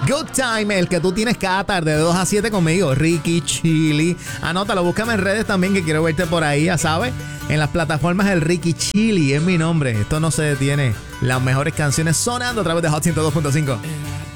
Good Time, el que tú tienes cada tarde de 2 a 7 conmigo, Ricky Chili. Anótalo, búscame en redes también, que quiero verte por ahí, ya sabes. En las plataformas el Ricky Chili es mi nombre. Esto no se detiene. Las mejores canciones sonando a través de Hot 102.5.